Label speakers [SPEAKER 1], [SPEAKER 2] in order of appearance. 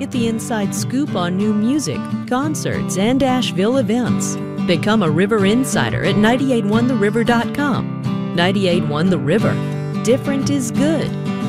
[SPEAKER 1] Get the inside scoop on new music, concerts, and Asheville events. Become a River Insider at 981theriver.com. 981 The River. Different is good.